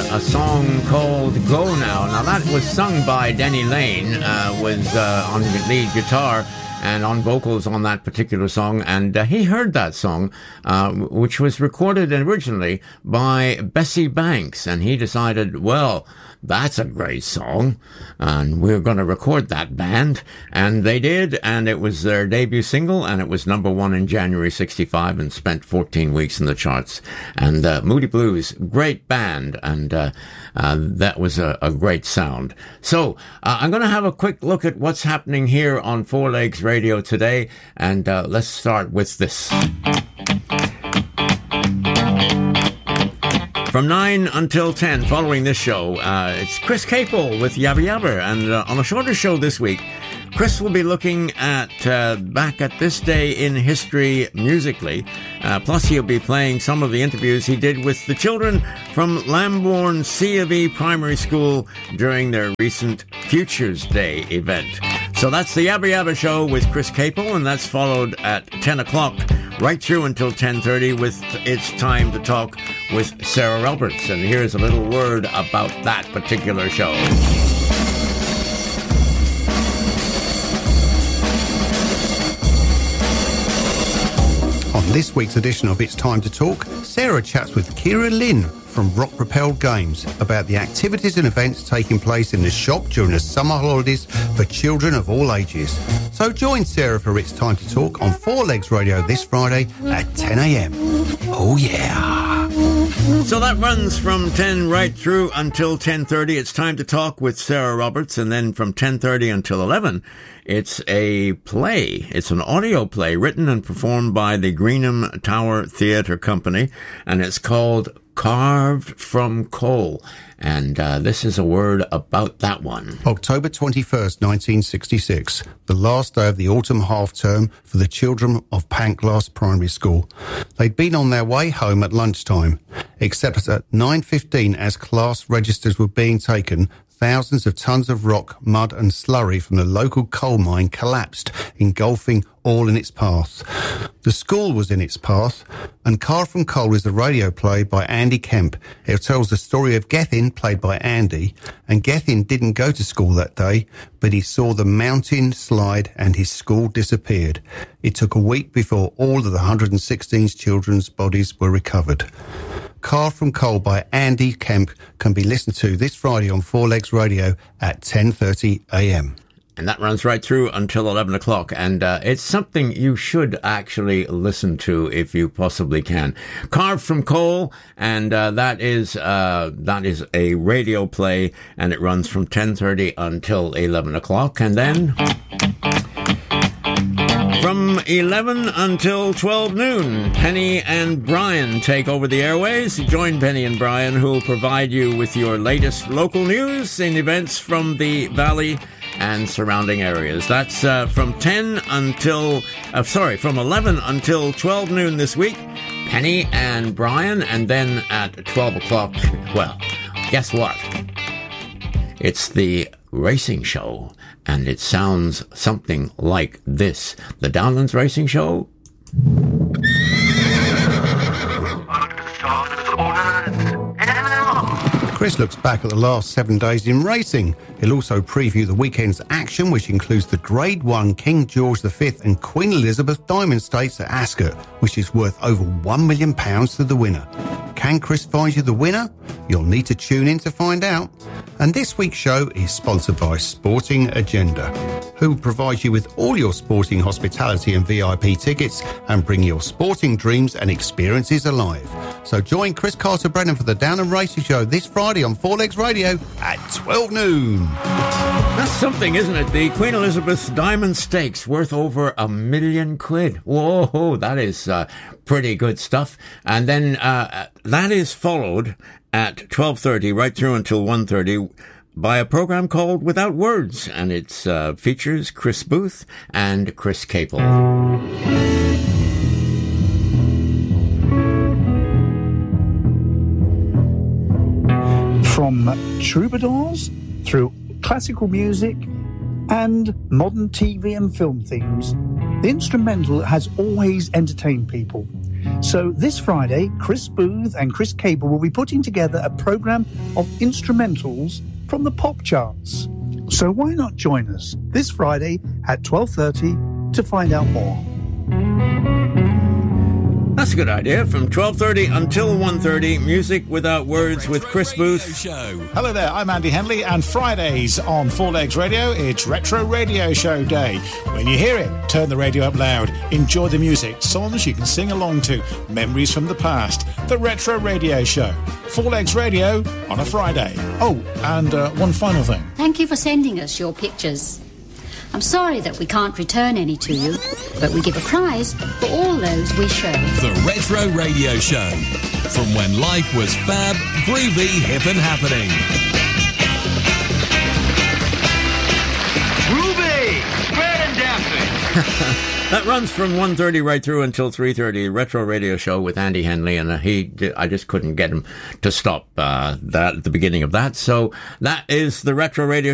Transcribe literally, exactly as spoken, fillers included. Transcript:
a song called Go Now. Now, that was sung by Denny Lane, uh, was uh, on lead guitar and on vocals on that particular song, and uh, he heard that song, uh, which was recorded originally by Bessie Banks, and he decided, well, that's a great song, and we're going to record that band, and they did, and it was their debut single, and it was number one in January sixty-five, and spent fourteen weeks in the charts. And uh, Moody Blues, great band, and uh, uh, that was a, a great sound. So uh, I'm going to have a quick look at what's happening here on Four Legs Radio today, and uh, let's start with this. From nine until ten, following this show, uh, it's Chris Capel with Yabba Yabba. And uh, on a shorter show this week, Chris will be looking at uh, back at this day in history musically. Uh, plus, he'll be playing some of the interviews he did with the children from Lambourne C of E Primary School during their recent Futures Day event. So that's the Yabba Yabba Show with Chris Capel, and that's followed at ten o'clock, right through until ten thirty with It's Time to Talk with Sarah Roberts. And here's a little word about that particular show. On this week's edition of It's Time to Talk, Sarah chats with Kira Lynn from Rock Propelled Games about the activities and events taking place in the shop during the summer holidays for children of all ages. So join Sarah for It's Time to Talk on Four Legs Radio this Friday at ten a.m. Oh yeah! So that runs from ten right through until ten thirty. It's Time to Talk with Sarah Roberts, and then from ten thirty until eleven, it's a play. It's an audio play written and performed by the Greenham Tower Theatre Company, and it's called Carved from Coal. And uh, this is a word about that one. October twenty-first, nineteen sixty-six, the last day of the autumn half-term for the children of Pantglas Primary School. They'd been on their way home at lunchtime, except at nine fifteen, as class registers were being taken, thousands of tons of rock, mud and slurry from the local coal mine collapsed, engulfing all in its path. The school was in its path, and Carved from Coal is a radio play by Andy Kemp. It tells the story of Gethin, played by Andy, and Gethin didn't go to school that day, but he saw the mountain slide and his school disappeared. It took a week before all of the one hundred sixteen children's bodies were recovered. Carved from Coal by Andy Kemp can be listened to this Friday on Four Legs Radio at ten thirty a.m. And that runs right through until eleven o'clock. And uh, it's something you should actually listen to if you possibly can. Carved from Coal, and uh, that is uh, that is a radio play, and it runs from ten thirty until eleven o'clock. And then from eleven until twelve noon, Penny and Brian take over the airways. Join Penny and Brian, who will provide you with your latest local news and events from the Valley and surrounding areas. That's uh, from ten until, uh, sorry, from eleven until twelve noon this week, Penny and Brian. And then at twelve o'clock, well, guess what? It's the racing show, and it sounds something like this. The Downlands Racing Show. Chris looks back at the last seven days in racing. He'll also preview the weekend's action, which includes the Grade one King George the Fifth and Queen Elizabeth Diamond Stakes at Ascot, which is worth over one million pounds to the winner. Can Chris find you the winner? You'll need to tune in to find out. And this week's show is sponsored by Sporting Agenda, who provide you with all your sporting hospitality and V I P tickets and bring your sporting dreams and experiences alive. So join Chris Carter-Brennan for the Down and Racing Show this Friday on Four Legs Radio at twelve noon. That's something, isn't it? The Queen Elizabeth's Diamond Stakes, worth over a million quid. Whoa, that is uh, pretty good stuff. And then uh, that is followed at twelve thirty, right through until one thirty, by a program called Without Words, and it uh, features Chris Booth and Chris Capel. From troubadours through classical music and modern T V and film themes, the instrumental has always entertained people. So this Friday, Chris Booth and Chris Cable will be putting together a programme of instrumentals from the pop charts. So why not join us this Friday at twelve thirty to find out more? That's a good idea. From twelve thirty until one thirty, Music Without Words with Chris Booth. Show. Hello there, I'm Andy Henley, and Fridays on Four Legs Radio, it's Retro Radio Show Day. When you hear it, turn the radio up loud, enjoy the music, songs you can sing along to, memories from the past. The Retro Radio Show. Four Legs Radio on a Friday. Oh, and uh, one final thing. Thank you for sending us your pictures. I'm sorry that we can't return any to you, but we give a prize for all those we show. The Retro Radio Show. From when life was fab, groovy, hip and happening. Groovy! Spread and dancing! That runs from one thirty right through until three thirty. Retro Radio Show with Andy Henley, and uh, he, I just couldn't get him to stop uh, that at the beginning of that. So that is the Retro Radio